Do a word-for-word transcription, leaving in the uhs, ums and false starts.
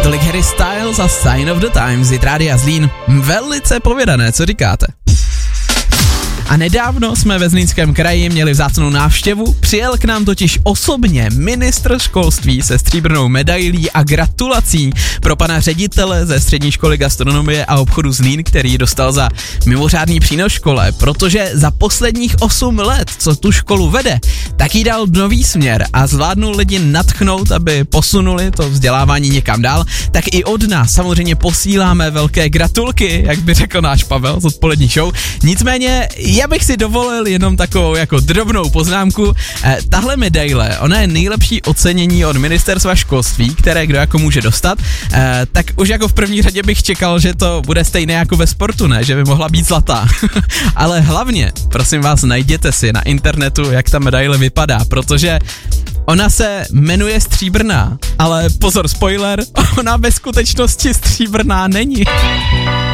Tolik Harry Styles a Sign of the Times, z Rádia Zlín. Velice povědané, co říkáte? A nedávno jsme ve Zlínském kraji měli vzácnou návštěvu, přijel k nám totiž osobně ministr školství se stříbrnou medailí a gratulací pro pana ředitele ze střední školy gastronomie a obchodu Zlín, který dostal za mimořádný přínos škole, protože za posledních osm let, co tu školu vede, tak jí dal nový směr a zvládnul lidi nadchnout, aby posunuli to vzdělávání někam dál, tak i od nás samozřejmě posíláme velké gratulky, jak by řekl náš Pavel z odpolední show. Nicméně já bych si dovolil jenom takovou jako drobnou poznámku. Eh, tahle medaile, ona je nejlepší ocenění od ministerstva školství, které kdo jako může dostat, eh, tak už jako v první řadě bych čekal, že to bude stejné jako ve sportu, ne? Že by mohla být zlatá. Ale hlavně, prosím vás, najděte si na internetu, jak ta medaile vypadá, protože ona se jmenuje stříbrná, ale pozor, spoiler, ona ve skutečnosti stříbrná není.